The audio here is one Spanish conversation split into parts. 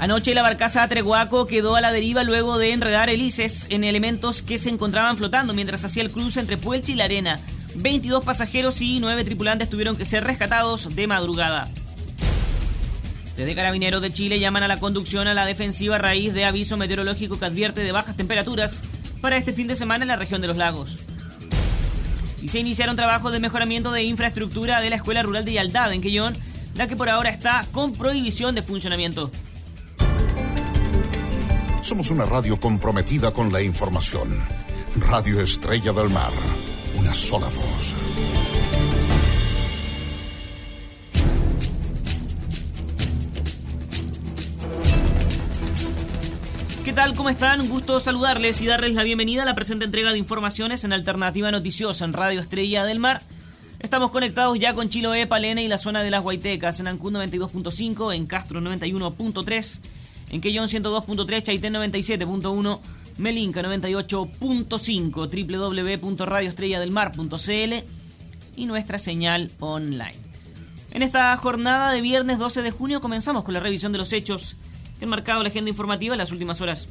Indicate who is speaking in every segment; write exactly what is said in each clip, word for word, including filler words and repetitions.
Speaker 1: Anoche la barcaza Treguaco quedó a la deriva luego de enredar hélices en elementos que se encontraban flotando mientras hacía el cruce entre Puelche y La Arena. veintidós pasajeros y nueve tripulantes tuvieron que ser rescatados de madrugada. Desde Carabineros de Chile llaman a la conducción a la defensiva a raíz de aviso meteorológico que advierte de bajas temperaturas para este fin de semana en la región de los lagos. Y se iniciaron trabajos de mejoramiento de infraestructura de la Escuela Rural de Yaldad en Quellón, la que por ahora está con prohibición de funcionamiento.
Speaker 2: Somos una radio comprometida con la información. Radio Estrella del Mar. Una sola voz.
Speaker 1: ¿Qué tal? ¿Cómo están? Un gusto saludarles y darles la bienvenida a la presente entrega de informaciones en Alternativa Noticiosa en Radio Estrella del Mar. Estamos conectados ya con Chiloé, Palena y la zona de las Guaitecas, en Ancún noventa y dos punto cinco, en Castro noventa y uno punto tres, en Quellón ciento dos punto tres, Chaitén noventa y siete punto uno, Melinca noventa y ocho punto cinco, doble u doble u doble u punto radio estrella del mar punto c l y nuestra señal online. En esta jornada de viernes doce de junio comenzamos con la revisión de los hechos que han marcado la agenda informativa en las últimas horas.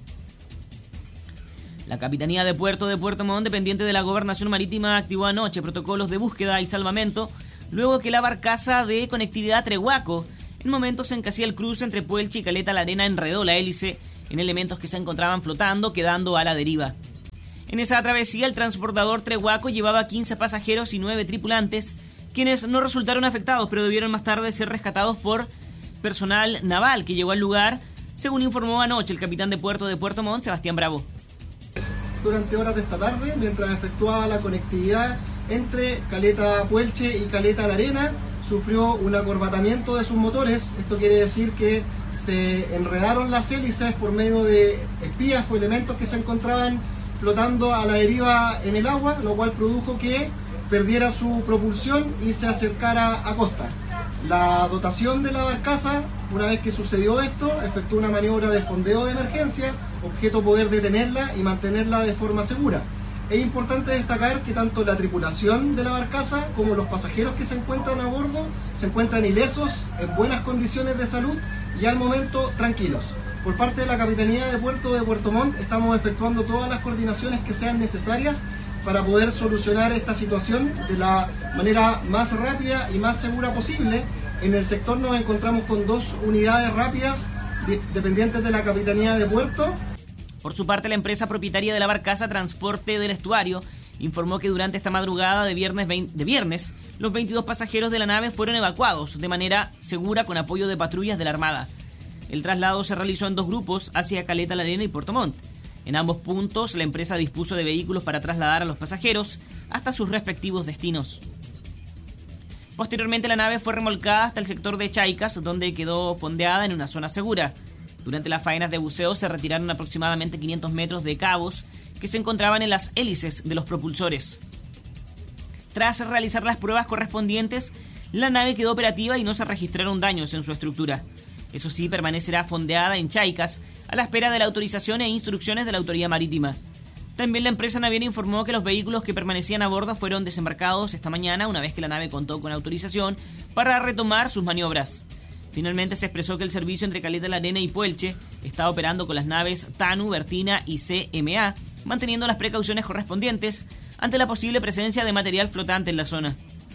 Speaker 1: La Capitanía de Puerto de Puerto Montt, dependiente de la Gobernación Marítima, activó anoche protocolos de búsqueda y salvamento luego que la barcaza de conectividad Treguaco, en momentos en que hacía el cruce entre Puelche y Caleta La Arena, enredó la hélice en elementos que se encontraban flotando, quedando a la deriva. En esa travesía, el transportador Treguaco llevaba quince pasajeros y nueve tripulantes, quienes no resultaron afectados, pero debieron más tarde ser rescatados por personal naval que llegó al lugar, según informó anoche el capitán de Puerto de Puerto Montt, Sebastián Bravo.
Speaker 3: Durante horas de esta tarde, mientras efectuaba la conectividad entre Caleta Puelche y Caleta La Arena, sufrió un acorbatamiento de sus motores. Esto quiere decir que se enredaron las hélices por medio de espías o elementos que se encontraban flotando a la deriva en el agua, lo cual produjo que perdiera su propulsión y se acercara a costa. La dotación de la barcaza, una vez que sucedió esto, efectuó una maniobra de fondeo de emergencia, objeto poder detenerla y mantenerla de forma segura. Es importante destacar que tanto la tripulación de la barcaza como los pasajeros que se encuentran a bordo se encuentran ilesos, en buenas condiciones de salud y al momento tranquilos. Por parte de la Capitanía de Puerto de Puerto Montt estamos efectuando todas las coordinaciones que sean necesarias para poder solucionar esta situación de la manera más rápida y más segura posible. En el sector nos encontramos con dos unidades rápidas de, dependientes de la Capitanía de Puerto.
Speaker 1: Por su parte, la empresa propietaria de la barcaza Transporte del Estuario informó que durante esta madrugada de viernes, veinte, de viernes los veintidós pasajeros de la nave fueron evacuados de manera segura con apoyo de patrullas de la Armada. El traslado se realizó en dos grupos hacia Caleta La Arena y Puerto Montt. En ambos puntos, la empresa dispuso de vehículos para trasladar a los pasajeros hasta sus respectivos destinos. Posteriormente, la nave fue remolcada hasta el sector de Chaicas, donde quedó fondeada en una zona segura. Durante las faenas de buceo se retiraron aproximadamente quinientos metros de cabos que se encontraban en las hélices de los propulsores. Tras realizar las pruebas correspondientes, la nave quedó operativa y no se registraron daños en su estructura. Eso sí, permanecerá fondeada en Chaicas a la espera de la autorización e instrucciones de la autoridad marítima. También la empresa naviera informó que los vehículos que permanecían a bordo fueron desembarcados esta mañana una vez que la nave contó con autorización para retomar sus maniobras. Finalmente se expresó que el servicio entre Caleta La Arena y Puelche está operando con las naves Tanu, Bertina y C M A, manteniendo las precauciones correspondientes ante la posible presencia de material flotante en la zona.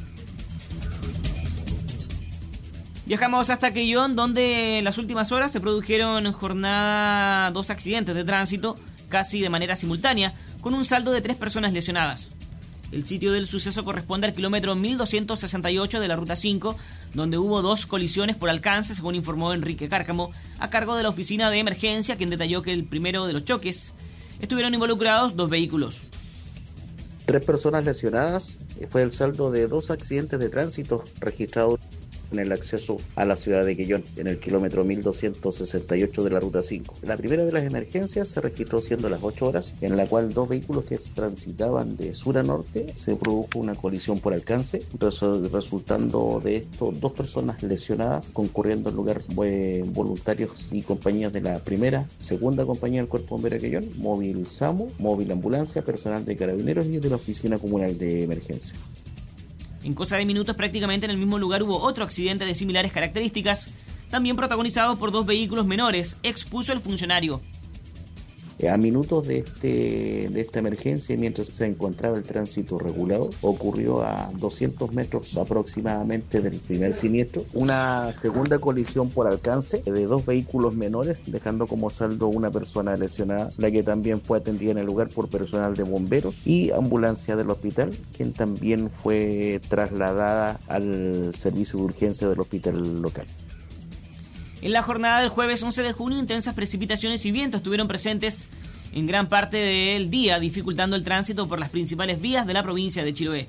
Speaker 1: Viajamos hasta Quellón, donde en las últimas horas se produjeron jornada dos accidentes de tránsito, casi de manera simultánea, con un saldo de tres personas lesionadas. El sitio del suceso corresponde al kilómetro mil doscientos sesenta y ocho de la Ruta cinco, donde hubo dos colisiones por alcance, según informó Enrique Cárcamo, a cargo de la Oficina de Emergencia, quien detalló que el primero de los choques estuvieron involucrados dos vehículos.
Speaker 4: Tres personas lesionadas, fue el saldo de dos accidentes de tránsito registrados en el acceso a la ciudad de Quellón, en el kilómetro mil doscientos sesenta y ocho de la Ruta cinco. La primera de las emergencias se registró siendo las ocho horas, en la cual dos vehículos que transitaban de sur a norte se produjo una colisión por alcance, resultando de esto dos personas lesionadas, concurriendo al lugar eh, voluntarios y compañías de la primera, segunda compañía del Cuerpo Bombero de Quellón, Móvil SAMU, Móvil Ambulancia, personal de Carabineros y de la Oficina Comunal de Emergencia.
Speaker 1: En cosa de minutos, prácticamente en el mismo lugar hubo otro accidente de similares características, también protagonizado por dos vehículos menores, expuso el funcionario.
Speaker 4: A minutos de, este, de esta emergencia, mientras se encontraba el tránsito regulado, ocurrió a doscientos metros aproximadamente del primer siniestro una segunda colisión por alcance de dos vehículos menores, dejando como saldo una persona lesionada, la que también fue atendida en el lugar por personal de bomberos y ambulancia del hospital, quien también fue trasladada al servicio de urgencia del hospital local.
Speaker 1: En la jornada del jueves once de junio, intensas precipitaciones y vientos estuvieron presentes en gran parte del día, dificultando el tránsito por las principales vías de la provincia de Chiloé.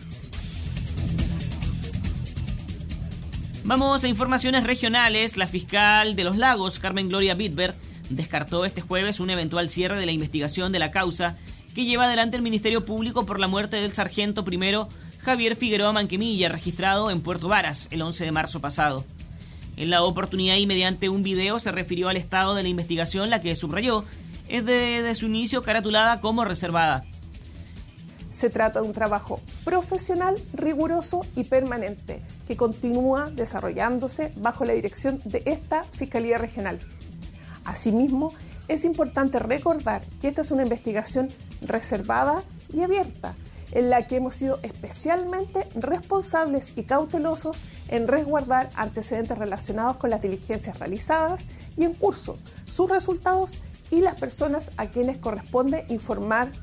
Speaker 1: Vamos a informaciones regionales. La fiscal de Los Lagos, Carmen Gloria Bitber, descartó este jueves un eventual cierre de la investigación de la causa que lleva adelante el Ministerio Público por la muerte del sargento primero Javier Figueroa Manquemilla, registrado en Puerto Varas el once de marzo pasado. En la oportunidad y mediante un video se refirió al estado de la investigación, la que subrayó es desde su inicio caratulada como reservada.
Speaker 5: Se trata de un trabajo profesional, riguroso y permanente que continúa desarrollándose bajo la dirección de esta Fiscalía Regional. Asimismo, es importante recordar que esta es una investigación reservada y abierta, en la que hemos sido especialmente responsables y cautelosos en resguardar antecedentes relacionados con las diligencias realizadas y en curso, sus resultados y las personas a quienes corresponde informar